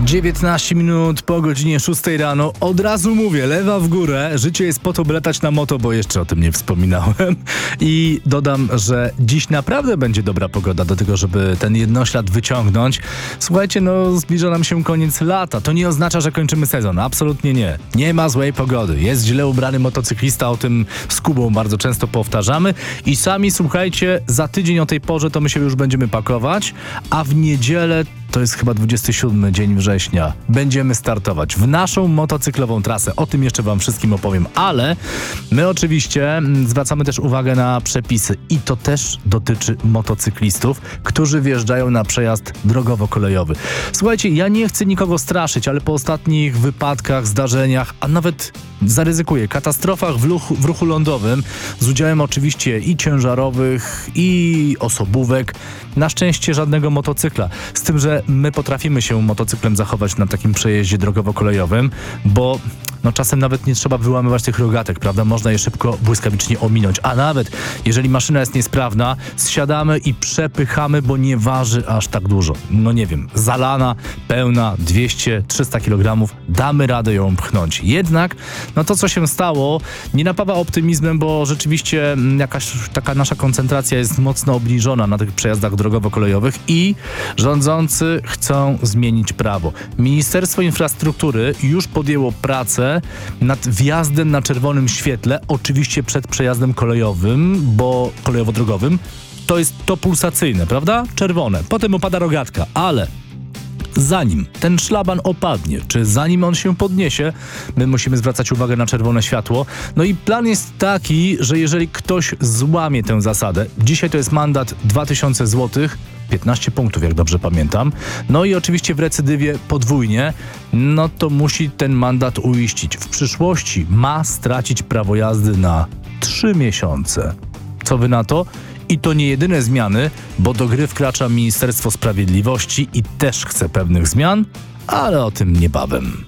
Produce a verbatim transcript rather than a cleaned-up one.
dziewiętnaście minut po godzinie szóstej rano. Od razu mówię, lewa w górę. Życie jest po to, by latać na moto, bo jeszcze o tym nie wspominałem. I dodam, że dziś naprawdę będzie dobra pogoda do tego, żeby ten jednoślad wyciągnąć. Słuchajcie, no zbliża nam się koniec lata. To nie oznacza, że kończymy sezon. Absolutnie nie. Nie ma złej pogody. Jest źle ubrany motocyklista, o tym z Kubą bardzo często powtarzamy. I sami, słuchajcie, za tydzień o tej porze to my się już będziemy pakować, a w niedzielę to jest chyba dwudziesty siódmy dzień września. Będziemy startować w naszą motocyklową trasę. O tym jeszcze wam wszystkim opowiem, ale my oczywiście zwracamy też uwagę na przepisy i to też dotyczy motocyklistów, którzy wjeżdżają na przejazd drogowo-kolejowy. Słuchajcie, ja nie chcę nikogo straszyć, ale po ostatnich wypadkach, zdarzeniach, a nawet zaryzykuję, katastrofach w, luchu, w ruchu lądowym z udziałem oczywiście i ciężarowych, i osobówek, na szczęście żadnego motocykla. Z tym, że my potrafimy się motocyklem zachować na takim przejeździe drogowo-kolejowym, bo no czasem nawet nie trzeba wyłamywać tych rogatek, prawda? Można je szybko, błyskawicznie ominąć. A nawet jeżeli maszyna jest niesprawna, zsiadamy i przepychamy, bo nie waży aż tak dużo. No nie wiem, zalana, pełna, dwieście trzysta kilogramów, damy radę ją pchnąć. Jednak, no to co się stało, nie napawa optymizmem, bo rzeczywiście jakaś taka nasza koncentracja jest mocno obniżona na tych przejazdach drogowo-kolejowych i rządzący chcą zmienić prawo. Ministerstwo Infrastruktury już podjęło pracę nad wjazdem na czerwonym świetle, oczywiście przed przejazdem kolejowym, bo kolejowo-drogowym. To jest to pulsacyjne, prawda? Czerwone. Potem opada rogatka, ale zanim ten szlaban opadnie, czy zanim on się podniesie, my musimy zwracać uwagę na czerwone światło. No i plan jest taki, że jeżeli ktoś złamie tę zasadę, dzisiaj to jest mandat dwa tysiące złotych, piętnaście punktów, jak dobrze pamiętam. No i oczywiście w recydywie podwójnie, no to musi ten mandat uiścić. W przyszłości ma stracić prawo jazdy na trzy miesiące. Co wy na to? I to nie jedyne zmiany, bo do gry wkracza Ministerstwo Sprawiedliwości i też chce pewnych zmian, ale o tym niebawem.